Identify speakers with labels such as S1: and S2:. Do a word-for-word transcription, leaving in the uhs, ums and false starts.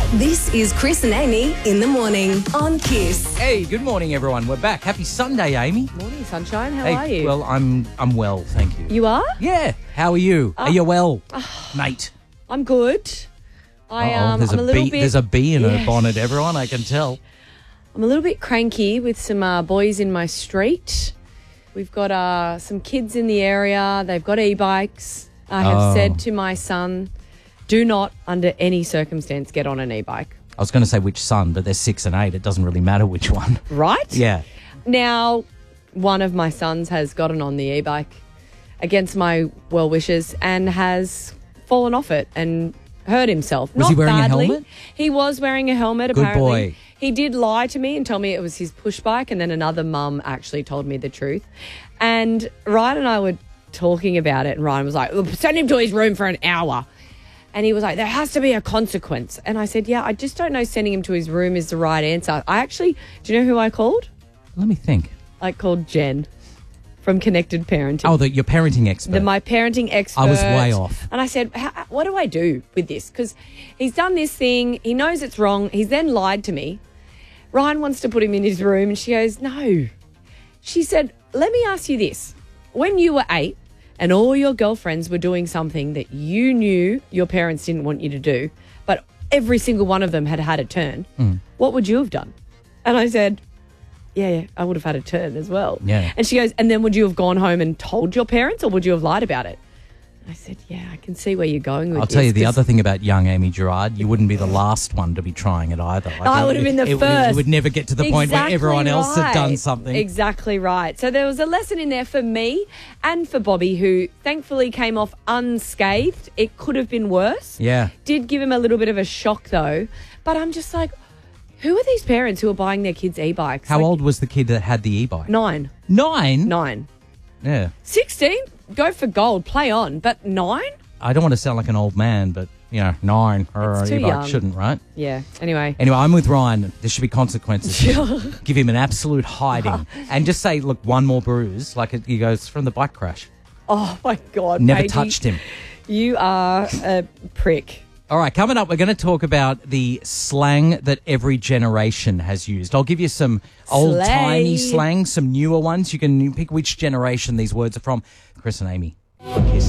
S1: This is Chris and Amy in the morning on Kiss.
S2: Hey, good morning, everyone. We're back. Happy Sunday, Amy.
S3: Morning, sunshine. How
S2: hey,
S3: are you?
S2: Well, I'm I'm well, thank you.
S3: You are?
S2: Yeah. How are you?
S3: Uh,
S2: are you well, mate?
S3: I'm good. I
S2: Uh-oh,
S3: um,
S2: there's
S3: I'm
S2: a
S3: a little
S2: bee.
S3: bit.
S2: There's a bee in
S3: Yeah.
S2: her bonnet, everyone. I can tell.
S3: I'm a little bit cranky with some uh, boys in my street. We've got uh, some kids in the area. They've got e-bikes. I have
S2: Oh.
S3: said to my son, do not, under any circumstance, get on an e-bike.
S2: I was going to say which son, but they're six and eight. It doesn't really matter which one.
S3: Right?
S2: Yeah.
S3: Now, one of my sons has gotten on the e-bike against my well wishes and has fallen off it and hurt himself.
S2: Was
S3: Not
S2: he wearing a
S3: badly.
S2: helmet?
S3: He was wearing a helmet,
S2: Good
S3: apparently.
S2: boy.
S3: He did lie to me and tell me it was his push bike, and then another mum actually told me the truth. And Ryan and I were talking about it, and Ryan was like, send him to his room for an hour. And he was like, there has to be a consequence. And I said, yeah, I just don't know sending him to his room is the right answer. I actually, do you know who I called?
S2: Let me think.
S3: I called Jen from Connected Parenting.
S2: Oh, the, your parenting expert.
S3: The, my parenting expert.
S2: I was way off.
S3: And I said, How, what do I do with this? Because he's done this thing. He knows it's wrong. He's then lied to me. Ryan wants to put him in his room. And she goes, no. She said, let me ask you this. When you were eight and all your girlfriends were doing something that you knew your parents didn't want you to do, but every single one of them had had a turn,
S2: Mm.
S3: what would you have done? And I said, yeah, yeah, I would have had a turn as well.
S2: Yeah.
S3: And she goes, and then would you have gone home and told your parents, or would you have lied about it? I said, yeah, I can see where you're going with
S2: I'll
S3: this.
S2: tell you the
S3: 'cause
S2: other thing about young Amy Gerard, you wouldn't be the last one to be trying it either. Like,
S3: I
S2: it-
S3: would have been the
S2: it,
S3: first.
S2: It would never get to the point where
S3: Exactly
S2: everyone else had done
S3: right.
S2: something.
S3: Exactly right. So there was a lesson in there for me and for Bobby, who thankfully came off unscathed. It could have been worse.
S2: Yeah.
S3: Did give him a little bit of a shock, though. But I'm just like, who are these parents who are buying their kids e-bikes?
S2: How
S3: Like,
S2: old was the kid that had the e-bike?
S3: Nine.
S2: Nine?
S3: Nine.
S2: Yeah.
S3: sixteen? Go for gold. Play on. But nine?
S2: I don't want to sound like an old man, but, you know, nine. Or
S3: It's too
S2: e-bike
S3: young.
S2: shouldn't, right?
S3: Yeah. Anyway.
S2: Anyway, I'm with Ryan. There should be consequences. Give him an absolute hiding. And just say, look, one more bruise. Like it, he goes from the bike crash.
S3: Oh, my God.
S2: Never
S3: Paigey,
S2: touched him.
S3: You are a prick.
S2: All right, coming up, we're going to talk about the slang that every generation has used. I'll give you some old-timey
S3: Slay.
S2: slang, some newer ones. You can pick which generation these words are from. Chris and Amy. Kiss.